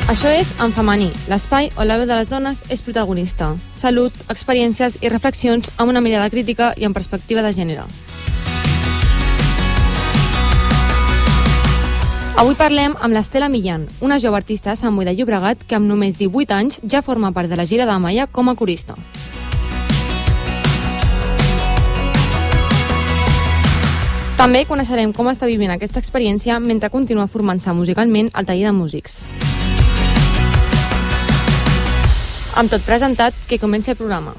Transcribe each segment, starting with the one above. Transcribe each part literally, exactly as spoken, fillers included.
Això és En Femení, l'espai on la veu de les dones és protagonista. Salut, experiències i reflexions amb una mirada crítica i amb perspectiva de gènere. Avui parlem amb l'Estela Millán, una jove artista de Sant Boi de Llobregat que amb només divuit anys ja forma part de la gira d'Amaya com a corista. També coneixerem com està vivint aquesta experiència mentre continua formant-se musicalment al taller de músics. Amb tot presentat, que comenci el programa.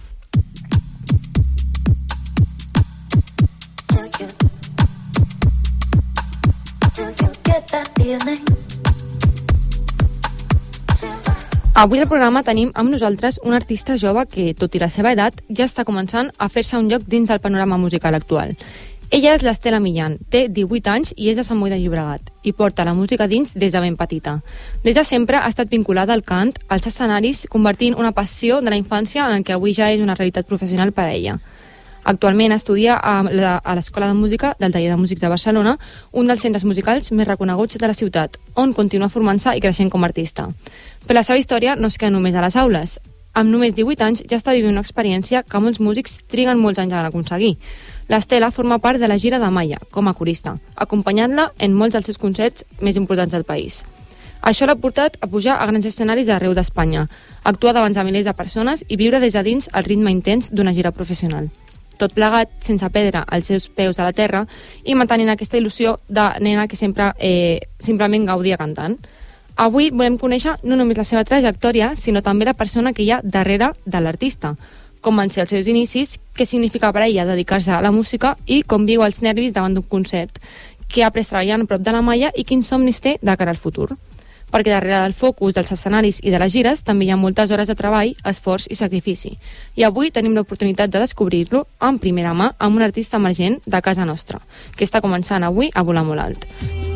Avui al programa tenim amb nosaltres un artista jove que, tot i la seva edat, ja està començant a fer-se un lloc dins del panorama musical actual. Ella és l'Estela Millán, té divuit anys i és de Sant Boi de Llobregat i porta la música dins des de ben petita. Des de sempre ha estat vinculada al cant, als escenaris, convertint una passió de la infància en el que avui ja és una realitat professional per a ella. Actualment estudia a l'Escola de Música del Taller de Músics de Barcelona, un dels centres musicals més reconeguts de la ciutat, on continua formant-se i creixent com a artista. Però la seva història no es queda només a les aules. Amb només divuit anys ja està vivint una experiència que molts músics triguen molts anys a aconseguir. L'Estela forma part de la gira d'Amaya, com a corista, acompanyant-la en molts dels seus concerts més importants del país. Això l'ha portat a pujar a grans escenaris arreu d'Espanya, actuar davant de milers de persones i viure des de dins el ritme intens d'una gira professional. Tot plegat sense perdre els seus peus a la terra i mantenint aquesta il·lusió de nena que sempre eh, simplement gaudia cantant. Avui volem conèixer no només la seva trajectòria, sinó també la persona que hi ha darrere de l'artista, com van ser els seus inicis, què significa per a ella dedicar-se a la música i com viu els nervis davant d'un concert, què ha après treballant a prop de l'Amaya i quins somnis té de cara al futur. Perquè darrere del focus dels escenaris i de les gires també hi ha moltes hores de treball, esforç i sacrifici. I avui tenim l'oportunitat de descobrir-lo en primera mà amb un artista emergent de casa nostra, que està començant avui a volar molt alt.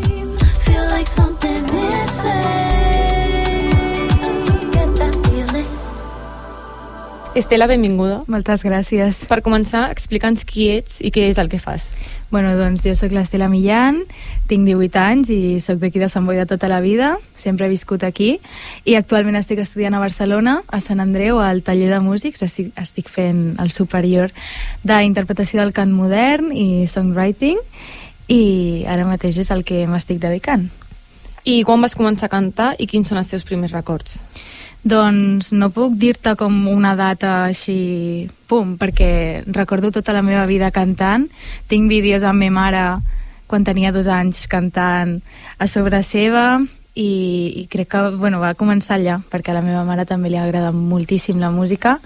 Estela, benvinguda. Moltes gràcies. Per començar, explica'ns qui ets i què és el que fas. Bueno, doncs jo sóc l'Estela Millán, tinc divuit anys i sóc d'aquí de Sant Boi de tota la vida, sempre he viscut aquí i actualment estic estudiant a Barcelona, a Sant Andreu, al taller de músics, estic, estic fent el superior d'interpretació del cant modern i songwriting i ara mateix és el que m'estic dedicant. I quan vas començar a cantar i quins són els teus primers records? Doncs no puc dir-te com una data així, pum, perquè recordo tota la meva vida cantant. Tinc vídeos amb ma mare quan tenia dos anys cantant a sobre seva i, i crec que bueno, va començar allà, perquè a la meva mare també li agrada moltíssim la música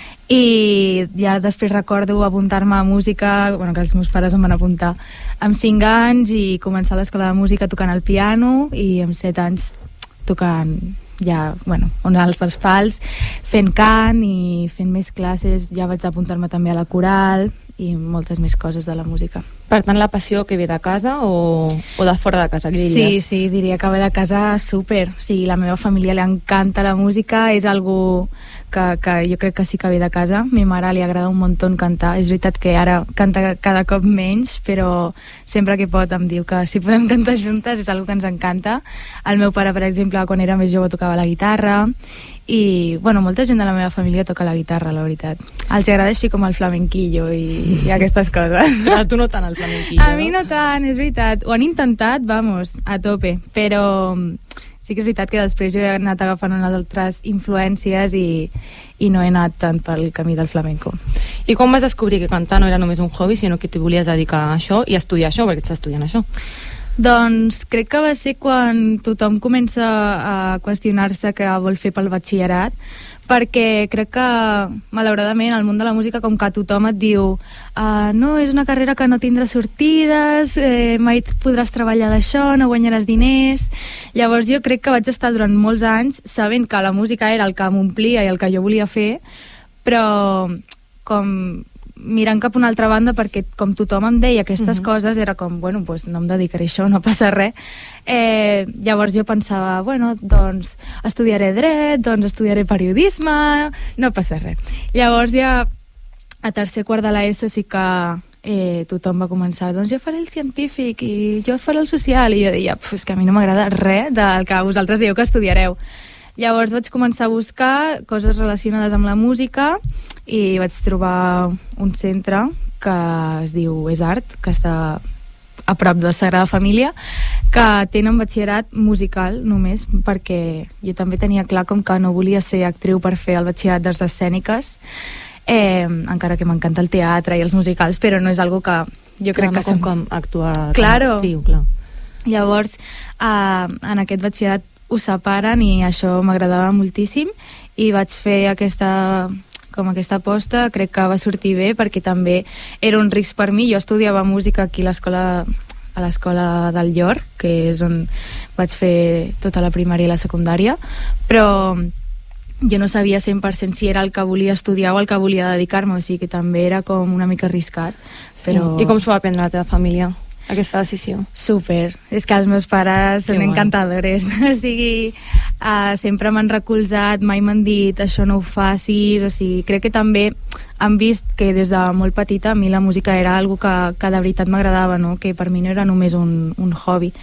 i ja després recordo apuntar-me a música, bueno, que els meus pares em van apuntar amb cinc anys i començar a l'escola de música tocant el piano i amb set anys tocant ja, bueno, uns altres pals, fent cant i fent més classes, ja vaig apuntar-me també a la coral i moltes més coses de la música. Per tant, la passió que ve de casa o, o de fora de casa, què diries? Sí, sí, diria que ve de casa súper. Sí, la meva família li encanta la música, és algo que, que jo crec que sí que ve de casa. A mi mare li agrada un muntó cantar. És veritat que ara canta cada cop menys, però sempre que pot em diu que si podem cantar juntes és algo que ens encanta. El meu pare, per exemple, quan era més jove tocava la guitarra i, bueno, molta gent de la meva família toca la guitarra, la veritat. Els agrada així com el flamenquillo i, i aquestes coses. A tu no tant el flamenquillo, A mi no tant, és veritat. Ho han intentat, vamos, a tope, però sí que és veritat que després jo he anat agafant unes altres influències i, i no he anat tant pel camí del flamenco. I com vas descobrir que cantar no era només un hobby, sinó que t'hi volies dedicar a això i estudiar això, perquè estàs estudiant això? Doncs crec que va ser quan tothom comença a qüestionar-se què vol fer pel batxillerat, perquè crec que malauradament al món de la música com que tothom et diu uh, no, és una carrera que no tindrà sortides, eh, mai podràs treballar d'això, no guanyaràs diners. Llavors jo crec que vaig estar durant molts anys sabent que la música era el que m'omplia i el que jo volia fer, però com mirant cap a una altra banda, perquè com tothom em deia aquestes uh-huh. coses, era com, bueno, pues no em dedicaré a això, no passa res. Eh, llavors jo pensava, bueno, doncs estudiaré dret, doncs estudiaré periodisme, no passa res. Llavors ja a tercer quart de l'ESO sí que eh, tothom va començar, doncs jo faré el científic i jo faré el social, i jo deia, és que a mi no m'agrada res del que vosaltres dieu que estudiareu. Llavors vaig començar a buscar coses relacionades amb la música i vaig trobar un centre que es diu Es Art, que està a prop de Sagrada Família, que tenen batxillerat musical només, perquè jo també tenia clar com que no volia ser actriu per fer el batxillerat d'arts escèniques, eh, encara que m'encanta el teatre i els musicals, però no és algo que jo crec clar, que... No com, com actuar claro. com actriu, clar. Llavors, eh, en aquest batxillerat ho separen i això m'agradava moltíssim i vaig fer aquesta... com aquesta aposta, crec que va sortir bé perquè també era un risc per mi. Jo estudiava música aquí a l'escola a l'escola del Llor, que és on vaig fer tota la primària i la secundària, però jo no sabia cent per cent si era el que volia estudiar o el que volia dedicar-me, o sigui que també era com una mica arriscat. Però... Sí. I com s'ho va prendre la teva família, aquesta decisió? Super, és que els meus pares són encantadores, o sigui, uh, sempre m'han recolzat, mai m'han dit això no ho facis, o sigui, crec que també han vist que des de molt petita a mi la música era algo que, que de veritat m'agradava, no? Que per mi no era només un, un hobby.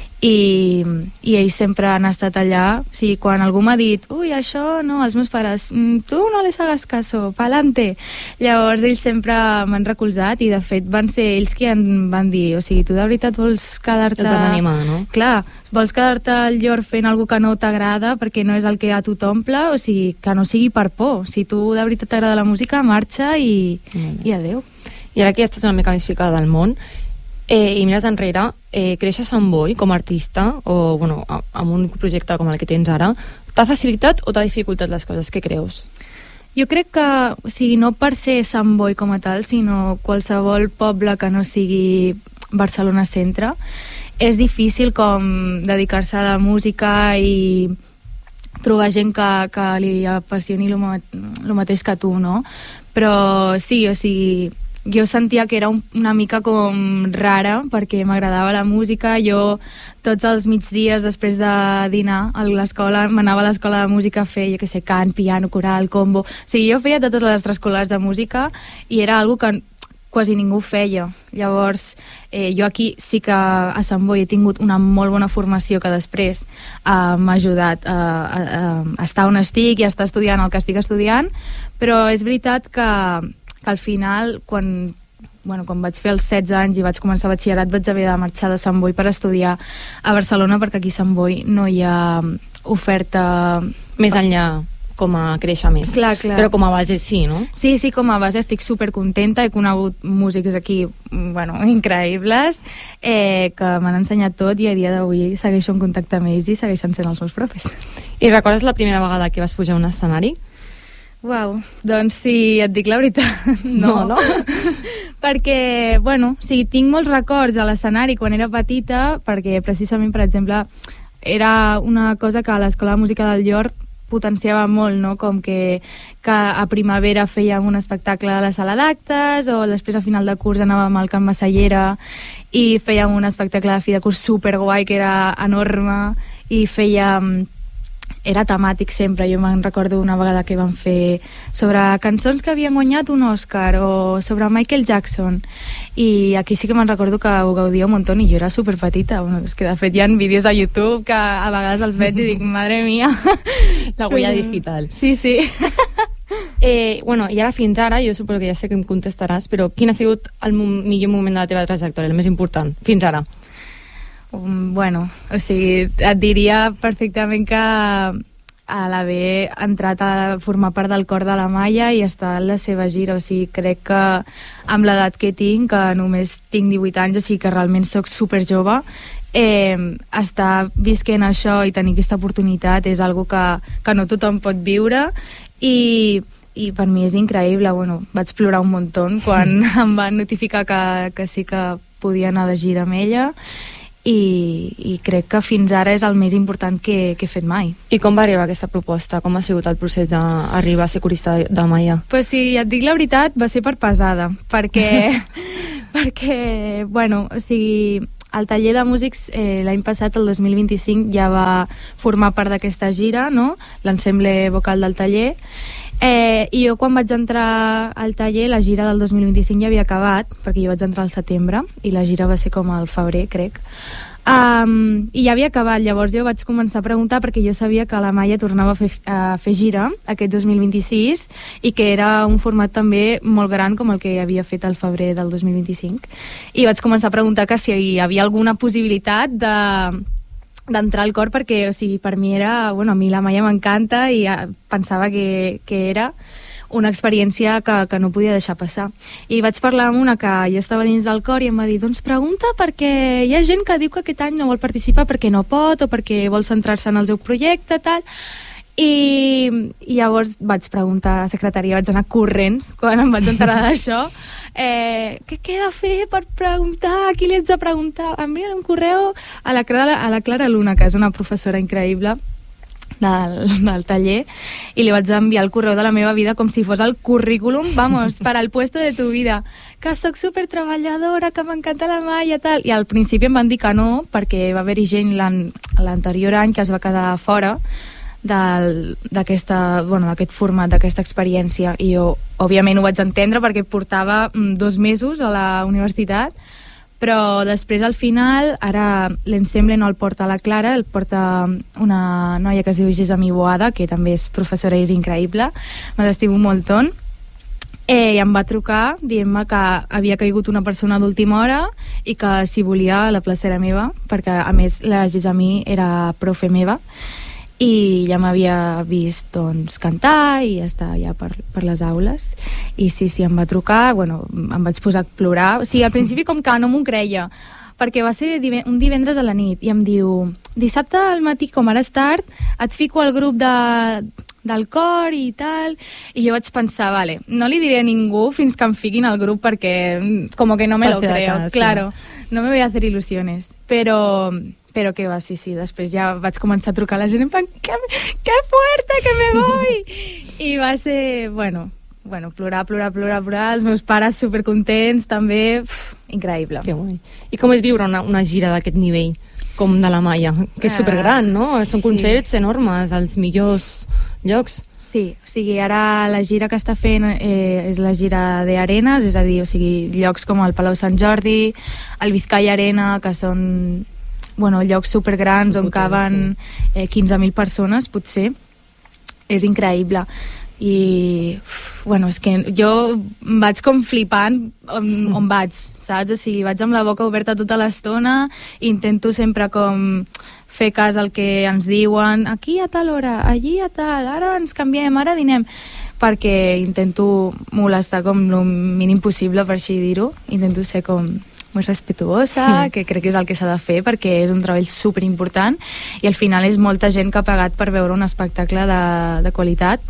I, i ells sempre han estat allà. O sigui, quan algú m'ha dit ui, això no, els meus pares tu no les hagas caso, pa'lante, llavors ells sempre m'han recolzat i de fet van ser ells qui em van dir, o sigui, tu de veritat vols quedar-te... Et van animar, no? Clar, vols quedar-te al Llor fent alguna que no t'agrada perquè no és el que a tu t'omple, o sigui, que no sigui per por. Si tu de veritat t'agrada la música, marxa i, mm. i adeu. I ara que ja estàs una mica més ficada al món, Eh, i mires enrere, eh, créixer a Sant Boi com a artista o bueno, a, amb un projecte com el que tens ara, t'ha facilitat o t'ha dificultat les coses? Què creus? Jo crec que, o sigui, no per ser Sant Boi com a tal, sinó qualsevol poble que no sigui Barcelona centre, és difícil com dedicar-se a la música i trobar gent que, que li apassioni el mateix que tu, no? Però sí, o sigui, jo sentia que era un, una mica com rara perquè m'agradava la música. Jo tots els migdies després de dinar a l'escola m'anava a l'escola de música a fer, jo què sé, cant, piano, coral, combo, o sigui, jo feia totes les extraescolars de música i era algo que quasi ningú feia. Llavors eh, jo aquí sí que a Sant Boi he tingut una molt bona formació que després eh, m'ha ajudat a, a, a estar on estic i a estar estudiant el que estic estudiant, però és veritat que que al final, quan, bueno, quan vaig fer els setze anys i vaig començar batxillerat, vaig haver de marxar de Sant Boi per estudiar a Barcelona, perquè aquí a Sant Boi no hi ha oferta... Més enllà, com a créixer més. Clar, clar. Però com a base sí, no? Sí, sí, com a base estic supercontenta. He conegut músics aquí, bueno, increïbles, eh, que m'han ensenyat tot i a dia d'avui segueixo en contacte amb ells i segueixen sent els meus profes. I recordes la primera vegada que vas pujar a un escenari? Uau, doncs si et dic la veritat, no. No, no? Perquè, bueno, sí, tinc molts records a l'escenari quan era petita, perquè precisament, per exemple, era una cosa que a l'Escola de Música del Llor potenciava molt, no? Com que, que a primavera fèiem un espectacle a la sala d'actes, o després a final de curs anàvem al Camp Massallera i fèiem un espectacle de fi de curs superguai que era enorme i fèiem... era temàtic sempre. Jo me'n recordo una vegada que van fer sobre cançons que havien guanyat un Òscar o sobre Michael Jackson, i aquí sí que me'n recordo que ho gaudia un muntó i jo era superpetita. Bueno, és que de fet hi ha vídeos a YouTube que a vegades els veig i dic, madre mía, la huella digital. Sí, sí. Eh, bueno, i ara fins ara, jo suposo que ja sé que em contestaràs, però quin ha sigut el millor moment de la teva trajectòria, el més important, fins ara? Um, bueno, o sigui, et diria perfectament que a l'haver entrat a formar part del cor de la Malla i estar en la seva gira, o sigui, crec que amb l'edat que tinc, que només tinc divuit anys, o sigui que realment sóc super jove, eh, estar visquent això i tenir aquesta oportunitat és algo que, que no tothom pot viure, i i per mi és increïble. Bueno, vaig plorar un muntó quan em van notificar que, que sí que podia anar de gira amb ella, i, i crec que fins ara és el més important que, que he fet mai. I com va arribar aquesta proposta? Com ha sigut el procés d'arribar a ser corista de, de Malla? Pues si et dic la veritat, va ser per pesada, perquè, perquè bueno, o sigui, el taller de músics eh, l'any passat, el dos mil vint-i-cinc, ja va formar part d'aquesta gira, no? L'ensemble vocal del taller. Eh, I jo quan vaig entrar al taller, la gira del dos mil vint-i-cinc ja havia acabat, perquè jo vaig entrar al setembre i la gira va ser com al febrer, crec. Um, I ja havia acabat, llavors jo vaig començar a preguntar perquè jo sabia que la Maia tornava a fer, a fer gira aquest dos mil vint-i-sis i que era un format també molt gran com el que havia fet al febrer del dos mil vint-i-cinc, i vaig començar a preguntar que si hi havia alguna possibilitat de d'entrar al cor, perquè o sigui, per mi era, bueno, a mi la Maia m'encanta i pensava que, que era una experiència que, que no podia deixar passar. I vaig parlar amb una que ja estava dins del cor i em va dir, doncs pregunta, perquè hi ha gent que diu que aquest any no vol participar perquè no pot o perquè vol centrar-se en el seu projecte, tal. I, i llavors vaig preguntar a la secretaria, vaig anar corrents quan em vaig enterar d'això, eh, què queda fer per preguntar, a qui li ets de preguntar? Enviar un correu a la, a la Clara Luna, que és una professora increïble del, del taller, i li vaig enviar el correu de la meva vida com si fos el currículum, vamos, per al puesto de tu vida, que sóc super treballadora, que m'encanta la Maia, tal, i al principi em van dir que no, perquè va haver-hi gent l'anterior any que es va quedar fora d'aquesta, bueno, d'aquest format, d'aquesta experiència, i jo òbviament ho vaig entendre perquè portava dos mesos a la universitat, però després al final, ara l'ensemble no el porta la Clara, el porta una noia que es diu Gesami Boada, que també és professora i és increïble, me l'estimo un molton, eh, i em va trucar dient-me que havia caigut una persona d'última hora i que si volia la plaça era meva, perquè a més la Gesami era profe meva, i ja m'havia vist doncs, cantar i estar ja per, per les aules, i sí, sí, em va trucar, bueno, em vaig posar a plorar, o sigui, al principi com que no m'ho creia, perquè va ser un divendres a la nit, i em diu, dissabte al matí, com ara és tard, et fico al grup de, del cor i tal, i jo vaig pensar, vale, no li diré a ningú fins que em fiquin al grup, perquè com que no me lo creo, claro, no me voy a hacer ilusiones, però... Però que va, sí, sí, després ja vaig començar a trucar a la gent en plan, que, que fuerte, que me voy! I va ser, bueno, bueno, plorar, plorar, plorar, plorar, els meus pares supercontents, també, pf, increïble. Que guai. I com és viure una, una gira d'aquest nivell, com de la Maia, que és supergran, no? Uh, Són sí. concerts enormes, als millors llocs. Sí, o sigui, ara la gira que està fent eh, és la gira d'Arenas, és a dir, o sigui, llocs com el Palau Sant Jordi, el Vizcaya Arena, que són... bueno, llocs supergrans on caben eh, quinze mil persones, potser. És increïble. I, bueno, és que jo vaig com flipant on, on vaig, saps? O sigui, vaig amb la boca oberta tota l'estona, intento sempre com fer cas al que ens diuen, aquí a tal hora, allí a tal, ara ens canviem, ara dinem, perquè intento molestar com el mínim possible, per així dir-ho. Intento ser com... molt respetuosa, que crec que és el que s'ha de fer perquè és un treball superimportant i al final és molta gent que ha pagat per veure un espectacle de, de qualitat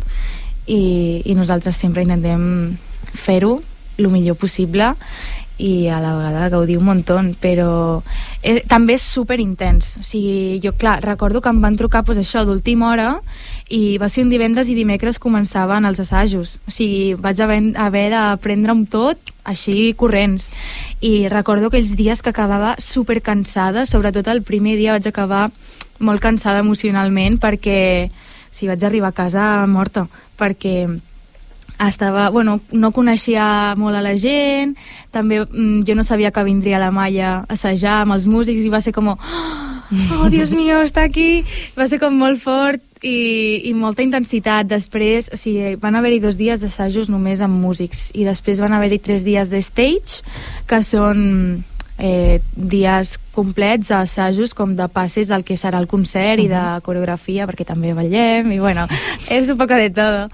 i, i nosaltres sempre intentem fer-ho el millor possible i a la vegada gaudir un muntó, però eh, també és superintens. O sigui, jo, clar, recordo que em van trucar pues, això d'última hora i va ser un divendres i dimecres començaven els assajos. O sigui, vaig haver, haver d'aprendre'm tot així corrents. I recordo aquells dies que acabava supercansada, sobretot el primer dia vaig acabar molt cansada emocionalment perquè o sigui, vaig arribar a casa morta, perquè estava, bueno, no coneixia molt a la gent, també mm, jo no sabia que vindria la Maia a assajar amb els músics i va ser com, oh, Dios mío, està aquí, va ser com molt fort i, i molta intensitat. Després, o sigui, van haver-hi dos dies d'assajos només amb músics i després van haver-hi tres dies de stage, que són eh, dies complets d'assajos com de passes al que serà el concert uh-huh. i de coreografia, perquè també ballem i bueno, és un poc de tot.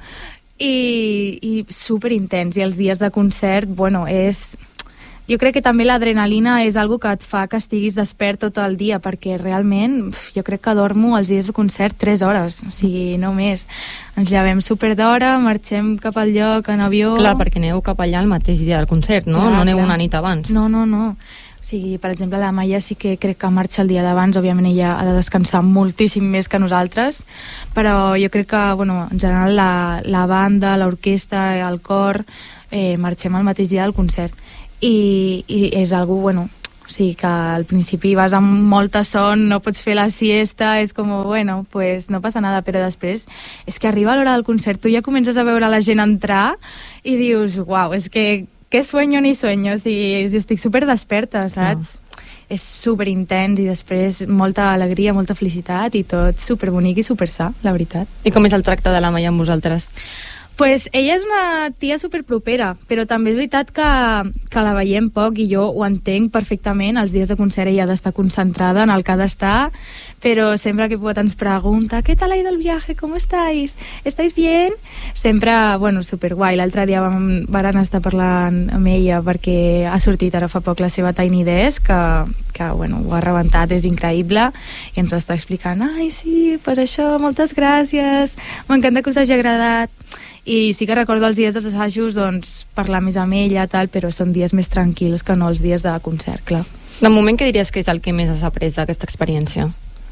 I, i superintens, i els dies de concert, bueno, és... Jo crec que també l'adrenalina és algo que et fa que estiguis despert tot el dia, perquè realment jo crec que dormo els dies de concert tres hores, o sigui, no més. Ens llevem super d'hora, marxem cap al lloc en avió... Clar, perquè aneu cap allà el mateix dia del concert, no? Clar, no aneu clar. Una nit abans. No, no, no. O sigui, per exemple, la Maia sí que crec que marxa el dia d'abans, òbviament ella ha de descansar moltíssim més que nosaltres, però jo crec que, bueno, en general la, la banda, l'orquestra, el cor, eh, marxem el mateix dia del concert. I, i és algo, bueno, o sigui, que al principi vas amb molta son, no pots fer la siesta, és com, bueno, pues no passa nada, però després és que arriba l'hora del concert, tu ja comences a veure la gent entrar i dius, uau, és que que sueño ni sueño, o sigui, estic super desperta, saps? No. és super intens i després molta alegria, molta felicitat i tot super bonic i super sa, la veritat. I com és el tracte de la Maia amb vosaltres? Pues ella és una tia super propera, però també és veritat que, que la veiem poc i jo ho entenc perfectament. Els dies de concert ella ha d'estar concentrada en el que ha d'estar, però sempre que pot ens pregunta ¿qué tal ha ido el viaje? ¿Cómo estáis? ¿Estáis bien? Sempre, bueno, superguai. L'altre dia vam, varen estar parlant amb ella perquè ha sortit ara fa poc la seva Tiny Desk, que, que bueno, ho ha rebentat, és increïble, i ens ho està explicant. Ai, sí, pues això, moltes gràcies, m'encanta que us hagi agradat. I sí que recordo els dies dels assajos, doncs, parlar més amb ella, tal, però són dies més tranquils que no els dies de concert, clar. De moment, què diries que és el que més has après d'aquesta experiència?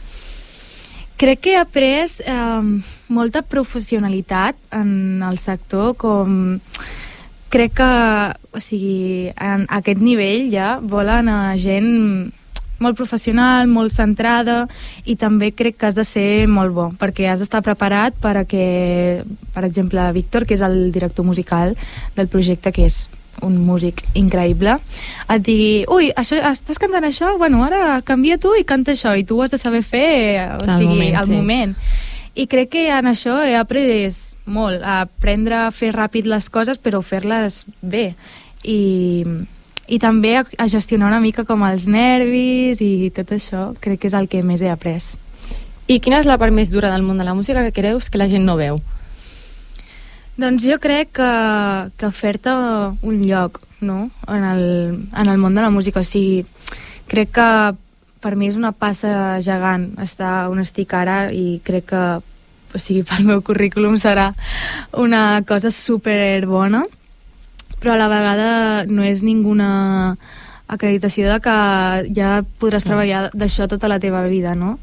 Crec que he après eh, molta professionalitat en el sector, com... Crec que, o sigui, en aquest nivell ja volen a gent molt professional, molt centrada, i també crec que has de ser molt bo, perquè has d'estar preparat per a que, per exemple, Víctor, que és el director musical del projecte, que és un músic increïble, et digui, ui, això, estàs cantant això? Bueno, ara canvia tu i canta això, i tu ho has de saber fer, o al sigui, moment, al sí. moment. I crec que en això he après molt, a aprendre a fer ràpid les coses, però fer-les bé. I... i també a, a gestionar una mica com els nervis i tot això, crec que és el que més he après. I quina és la part més dura del món de la música que creus que la gent no veu? Doncs jo crec que, que fer-te un lloc, no?, en el, en el món de la música. O sigui, crec que per mi és una passa gegant estar on estic ara, i crec que, o sigui, pel meu currículum serà una cosa super bona, però a la vegada no és ninguna acreditació de que ja podràs no. treballar d'això tota la teva vida, no?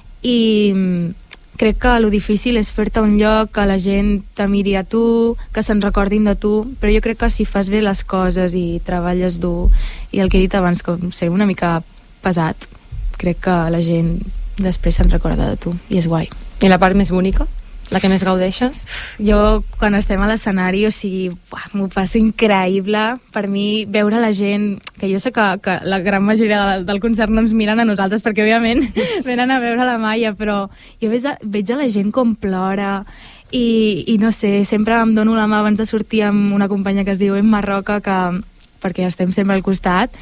I crec que lo difícil és fer-te un lloc, que la gent te miri a tu, que se'n recordin de tu, però jo crec que si fas bé les coses i treballes dur, i el que he dit abans, com ser una mica pesat, crec que la gent després se'n recorda de tu, i és guai. I la part més bonica? La que més gaudeixes? Jo, quan estem a l'escenari, o sigui, m'ho passo increïble. Per mi, veure la gent, que jo sé que, que la gran majoria del, del concert no ens miren a nosaltres, perquè, òbviament, venen a veure la Maia, però jo veig a, veig a la gent com plora, i, i no sé, sempre em dono la mà abans de sortir amb una companya que es diu Emma Roca, que, perquè estem sempre al costat,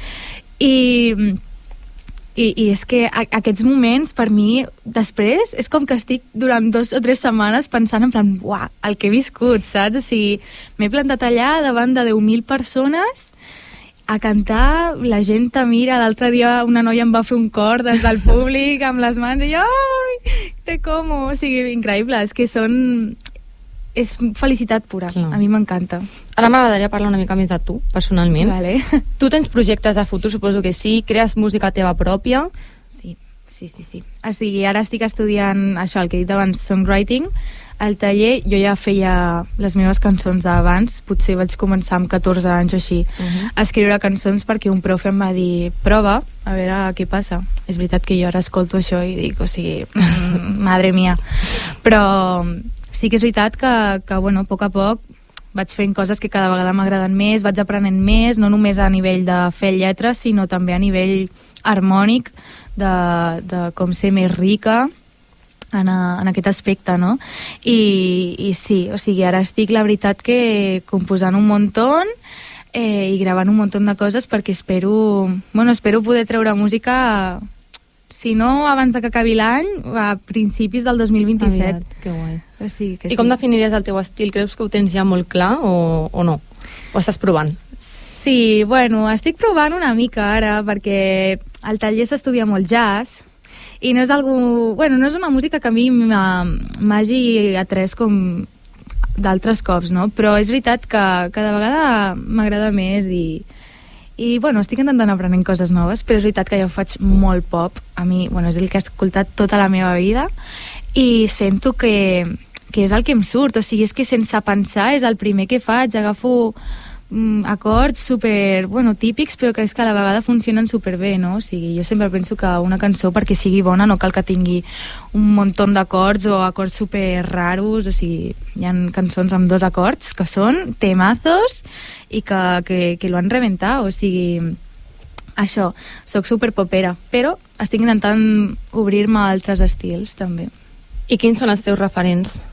i... I, i és que a, aquests moments per mi després és com que estic durant dos o tres setmanes pensant en plan, uah, el que he viscut, saps? O sigui, m'he plantat allà davant de deu mil persones a cantar, la gent te mira. L'altre dia una noia em va fer un cor des del públic amb les mans i jo, ai, te como, o sigui, increïble, és que són... és felicitat pura, Clar. A mi m'encanta. Ara m'agradaria parlar una mica més de tu, personalment. Vale. Tu tens projectes de futur, suposo que sí, crees música teva pròpia? Sí, sí, sí, sí. O sigui, ara estic estudiant això, el que he dit abans, songwriting. Al taller jo ja feia les meves cançons d'abans, potser vaig començar amb catorze anys o així, uh -huh. a escriure cançons, perquè un profe em va dir, prova, a veure què passa. És veritat que jo ara escolto això i dic, o sigui, madre mia. Però sí que és veritat que, que bueno, a poc a poc vaig fent coses que cada vegada m'agraden més, vaig aprenent més, no només a nivell de fer lletres, sinó també a nivell harmònic, de, de com ser més rica en, a, en aquest aspecte, no? I, i sí, o sigui, ara estic, la veritat, que composant un muntó eh, i gravant un muntó de coses, perquè espero, bueno, espero poder treure música, si no abans de que acabi l'any, a principis del dos mil vint-i-set. Aviat, que guai. O sigui que I sí. com definiries el teu estil? Creus que ho tens ja molt clar o, o no? O estàs provant? Sí, bueno, estic provant una mica ara, perquè al taller s'estudia molt jazz, i no és algú, bueno, no és una música que a mi m'hagi atès com d'altres cops, no? Però és veritat que cada vegada m'agrada més i, i bueno, estic intentant aprenent coses noves, però és veritat que jo faig molt pop. A mi, bueno, és el que he escoltat tota la meva vida i sento que, que és el que em surt, o sigui, és que sense pensar és el primer que faig, agafo mm, acords super, bueno, típics, però que és que a la vegada funcionen superbé, no? O sigui, jo sempre penso que una cançó, perquè sigui bona, no cal que tingui un muntó d'acords o acords super raros, o sigui, hi ha cançons amb dos acords que són temazos i que, que, que lo han reventat, o sigui, això, soc superpopera, però estic intentant obrir-me a altres estils, també. I quins són els teus referents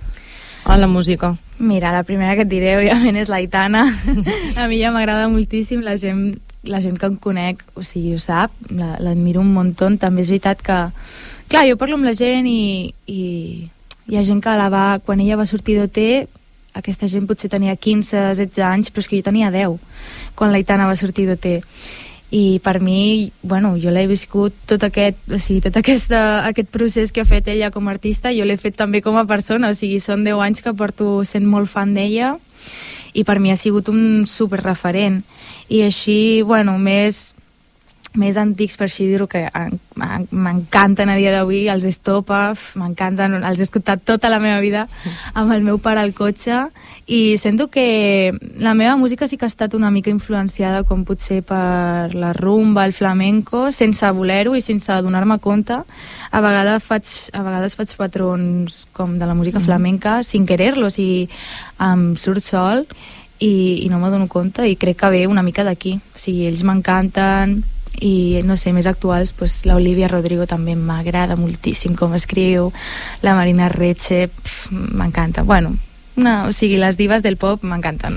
a la música? Mira, la primera que et diré, òbviament, és l'Aitana. A mi ja m'agrada moltíssim, la gent, la gent que em conec, o sigui, ho sap, la- l'admiro un muntó. També és veritat que, clar, jo parlo amb la gent i, i hi ha gent que la va, quan ella va sortir d'O T, aquesta gent potser tenia quinze, setze anys, però és que jo tenia deu, quan l'Aitana va sortir d'O T. I per mi, bueno, jo l'he viscut tot aquest, o sigui, tot aquesta, aquest procés que ha fet ella com a artista, jo l'he fet també com a persona, o sigui, són deu anys que porto sent molt fan d'ella i per mi ha sigut un superreferent. I així, bueno, més, més antics, per així dir-ho, que en- en- m'encanten a dia d'avui, els Estopa, f, m'encanten, els he escoltat tota la meva vida amb el meu pare al cotxe i sento que la meva música sí que ha estat una mica influenciada com potser per la rumba, el flamenco, sense voler-ho i sense donar-me compte. A vegades faig, a vegades faig patrons com de la música flamenca sin querer-lo, o sigui, em surt sol i, i no m'adono compte i crec que ve una mica d'aquí. O sigui, ells m'encanten i, no sé, més actuals, pues, l'Olivia Rodrigo també m'agrada moltíssim com escriu, la Marina Reche, pf, m'encanta. Bueno, una, o sigui, les divas del pop m'encanten.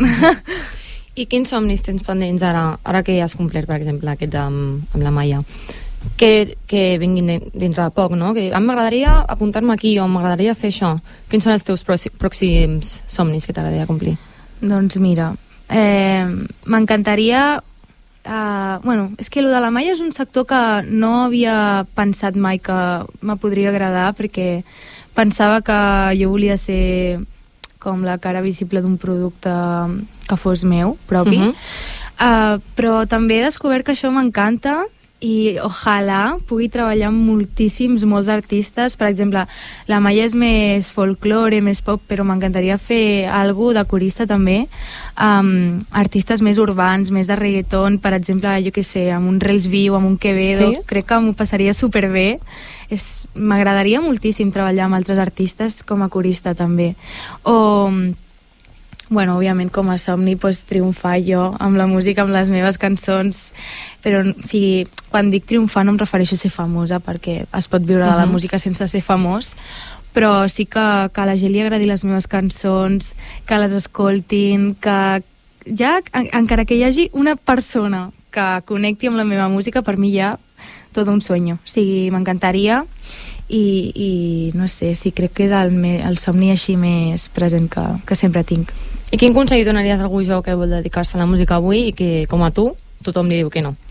I quins somnis tens pendents ara, ara que has complert, per exemple, aquest amb, amb la Maia? Que, que vinguin de- dintre de poc, no? Que a mi m'agradaria apuntar-me aquí o m'agradaria fer això. Quins són els teus pròxi- pròxims somnis que t'agradaria complir? Doncs mira, eh, m'encantaria... Uh, bueno, és que el de la Maia és un sector que no havia pensat mai que me podria agradar, perquè pensava que jo volia ser com la cara visible d'un producte que fos meu, propi. Mhm. uh, però també he descobert que això m'encanta i ojalà pugui treballar amb moltíssims, molts artistes. Per exemple, la Maia és més folklore, més pop, però m'encantaria fer algo de corista també, um, artistes més urbans, més de reggaeton, per exemple, jo què sé, amb un Rels Viu, amb un Quevedo, Sí? crec que m'ho passaria superbé. És, m'agradaria moltíssim treballar amb altres artistes com a corista també. O, bueno, òbviament com a somni pues, triomfar jo amb la música, amb les meves cançons, però o sigui, quan dic triomfar no em refereixo a ser famosa, perquè es pot viure de la Mhm. música sense ser famós, però sí que, que a la gent li agradi les meves cançons, que les escoltin, que ja, en, encara que hi hagi una persona que connecti amb la meva música, per mi ja tot un sueño. O sigui, m'encantaria i, i no sé, sí, crec que és el, me, el somni així més present que, que sempre tinc. I quin consell donaries a algú jove que vol dedicar-se a la música avui i que, com a tu, tothom li diu que no?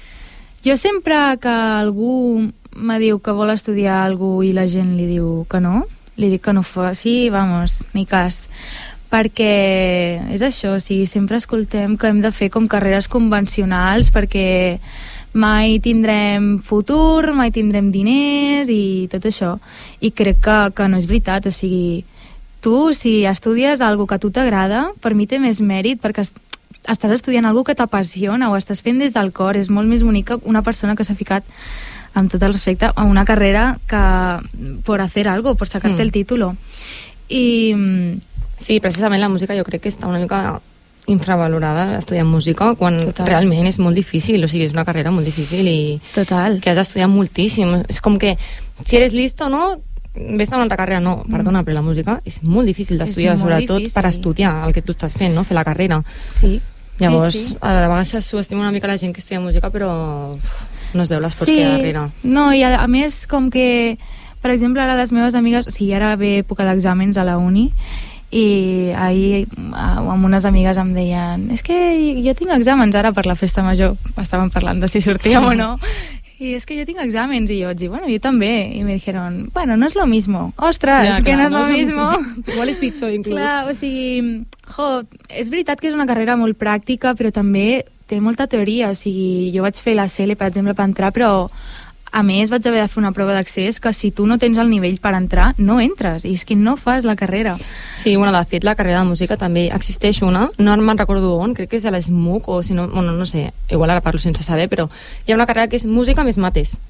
Jo sempre que algú me diu que vol estudiar alguna cosa i la gent li diu que no, li dic que no fa, sí, vamos, ni cas. Perquè és això, o sigui, sempre escoltem que hem de fer com carreres convencionals perquè mai tindrem futur, mai tindrem diners i tot això. I crec que, que no és veritat, o sigui, tu, si estudies algo que a tu t'agrada, per mi té més mèrit perquè es- estàs estudiant algo que t'apassiona, ho estàs fent des del cor. És molt més bonic que una persona que s'ha ficat, amb tot el respecte, a una carrera que por hacer algo, por sacarte Mm. el título. I mm, Sí, precisament la música jo crec que està una mica infravalorada, estudiar música, quan Total. realment és molt difícil, o sigui, és una carrera molt difícil i total. que has d'estudiar moltíssim. És com que si eres listo o no, ves a una altra carrera, no, perdona, però la música és molt difícil d'estudiar, És molt sobretot difícil. per estudiar el que tu estàs fent, no? Fer la carrera. Sí. Llavors, sí, sí. a vegades es subestima una mica la gent que estudia música, però uf, no es veu l'esforç que hi ha darrere. No, i a, a més com que, per exemple, ara les meves amigues, o sigui, ara ve època d'exàmens a la uni i ahir a- amb unes amigues em deien és que jo tinc exàmens ara per la festa major, estàvem parlant de si sortíem o no, i és que jo tinc exàmens i jo vaig dir, bueno, jo també, i me dijeron, bueno, no es lo mismo, ostres, Ja, que clar, no és lo és mismo. Igual és pitjor, inclús. Clar, o sigui, jo, és veritat que és una carrera molt pràctica, però també té molta teoria. O sigui, jo vaig fer la C L, per exemple, per entrar, però a més vaig haver de fer una prova d'accés que si tu no tens el nivell per entrar, no entres. I és que no fas la carrera. Sí, bueno, de fet, la carrera de música també existeix una, no me'n recordo on, crec que és a l'ESMUC, o si no, bueno, no sé, igual ara parlo sense saber, però hi ha una carrera que és música més mates.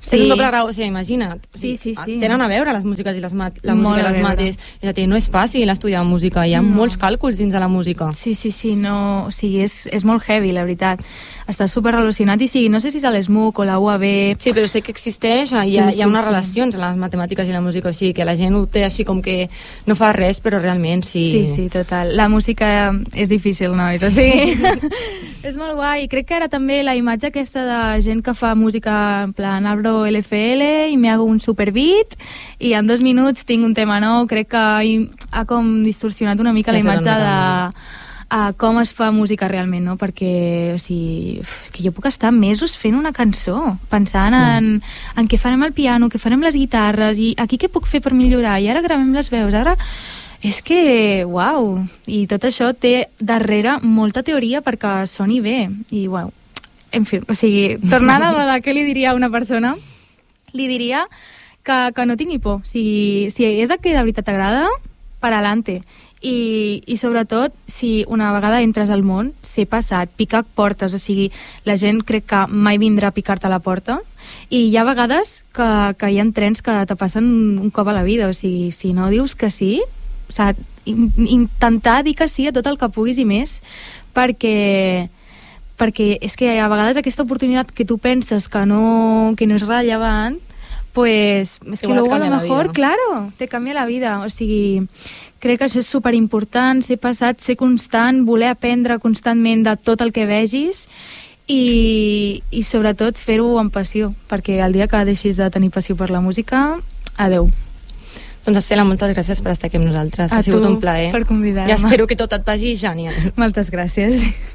Sí. És un doble grau, o sigui, imagina't. Sí, sí, sí. Tenen a veure les músiques i les mat la Molt música i a les veure. mates. És a dir, no és fàcil estudiar música, hi ha No. molts càlculs dins de la música. Sí, sí, sí, no... O sigui, és, és molt heavy, la veritat. Està super relacionat i sí, no sé si és a l'ESMUC o la U A B... Sí, però sé que existeix, hi ha, Sí, hi ha sí, una sí. relació entre les matemàtiques i la música, o sigui, que la gent ho té així com que no fa res, però realment sí... Sí, sí, total. La música és difícil, nois, o sigui... és molt guai. Crec que ara també la imatge aquesta de gent que fa música en plan abro L F L i me hago un superbeat i en dos minuts tinc un tema nou, crec que hi- ha com distorsionat una mica Sí, la imatge totalment. de a com es fa música realment, no? Perquè, o sigui, uf, és que jo puc estar mesos fent una cançó, pensant en, en què farem el piano, què farem les guitarres, i aquí què puc fer per millorar, i ara gravem les veus, ara... És que, uau, i tot això té darrere molta teoria perquè soni bé, i uau, en fi, o sigui, tornant a la de què li diria a una persona, li diria que, que no tingui por, o sigui, si és el que de veritat t'agrada, per alante. I, i sobretot, si una vegada entres al món, ser passat, picar portes, o sigui, la gent crec que mai vindrà a picar-te a la porta, i hi ha vegades que, que hi ha trens que te passen un cop a la vida, o sigui, si no dius que sí, o sigui, in, intentar dir que sí a tot el que puguis i més, perquè perquè és que a vegades aquesta oportunitat que tu penses que no, que no és rellevant, pues és que Igual et luego a lo canvia la mejor, vida. claro, te canvia la vida, o sigui, crec que això és superimportant, ser passat, ser constant, voler aprendre constantment de tot el que vegis i, i sobretot fer-ho amb passió, perquè el dia que deixis de tenir passió per la música, adeu. Doncs Estela, moltes gràcies per estar aquí amb nosaltres. A ha sigut tu un plaer. per convidar-me. I espero que tot et vagi genial. Moltes gràcies.